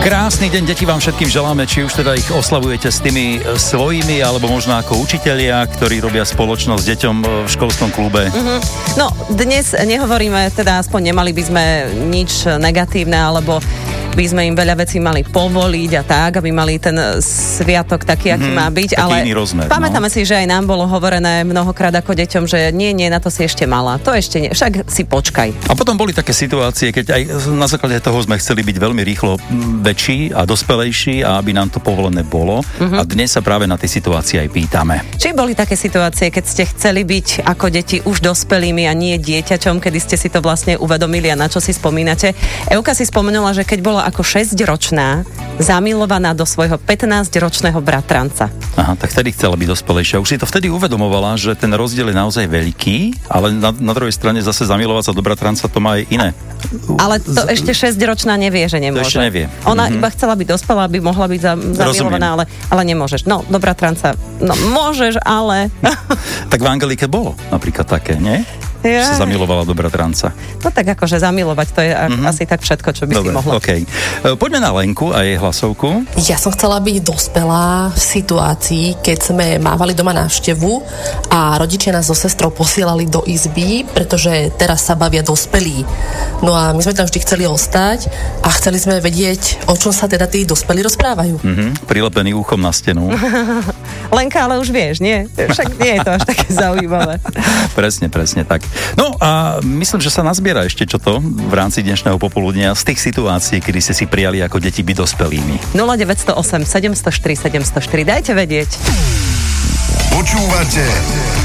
Krásny deň, deti vám všetkým želáme, či už teda ich oslavujete s tými svojimi, alebo možno ako učitelia, ktorí robia spoločnosť s deťom v školskom klube. No, dnes nehovoríme, teda aspoň nemali by sme nič negatívne, alebo by sme im veľa vecí mali povoliť a tak, aby mali ten sviatok taký, aký má byť. Ale iný rozmer, pamätáme si, že aj nám bolo hovorené mnohokrát ako deťom, že nie, na to si ešte mala. To ešte nie, však si počkaj. A potom boli také situácie, keď aj na základe toho sme chceli byť veľmi rýchlo väčší a dospelejší a aby nám to povolené bolo. A dnes sa práve na tej situácii aj pýtame. Či boli také situácie, keď ste chceli byť ako deti už dospelými a nie dieťaťom, kedy ste si to vlastne uvedomili a na čo si spomínate? Euka si spomenula, že keď bola ako 6-ročná zamilovaná do svojho 15-ročného bratranca. Aha, tak vtedy chcela byť dospelejšia. Už si to vtedy uvedomovala, že ten rozdiel je naozaj veľký, ale na druhej strane zase zamilovať sa do bratranca to má aj iné. Ale to ešte 6-ročná nevie, že nemôže. To ešte nevie. Ona iba chcela byť dospelá, aby mohla byť zamilovaná, ale nemôžeš. No, do bratranca, no môžeš, ale... Tak v Angelike bolo napríklad také, nie? Ja. Sa zamilovala do bratranca. No tak akože zamilovať, to je asi tak všetko, čo by si mohla. Okay. Poďme na Lenku a jej hlasovku. Ja som chcela byť dospelá v situácii, keď sme mávali doma návštevu a rodičia nás so sestrou posielali do izby, pretože teraz sa bavia dospelí. No a my sme tam vždy chceli ostať a chceli sme vedieť, o čom sa teda tí dospelí rozprávajú. Prilepený uchom na stenu. Lenka, ale už vieš, nie? Však nie je to až také zaujímavé. Presne tak. No a myslím, že sa nazbiera ešte čo to v rámci dnešného popoludnia z tých situácií, kedy ste si prijali ako deti byť dospelými. 0908 704 704, dajte vedieť. Počúvate